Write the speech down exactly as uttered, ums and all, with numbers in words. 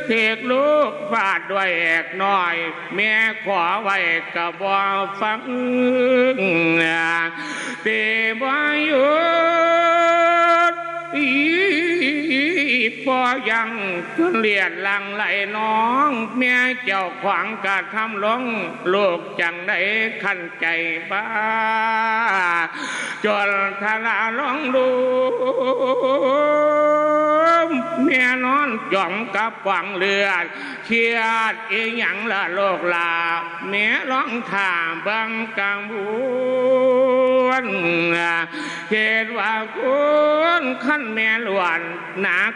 เทกลูกฟาดด้วยแอกน้อยแม่ขอไว้กะบ่ฟังเตบ่หยุดพอยังเลียดลังไหลน้องแม่เจ้าขวางกะทำลงลูกจังได้ขันใจบ้าจนทาราลองดูแม่นอนจ่องกับฝังเลือดเครียดอีหยังละโลกลาแม่ร้องท่าบังกังบุญเหตุว่าคุณขั้นแม่ล้วนหนัก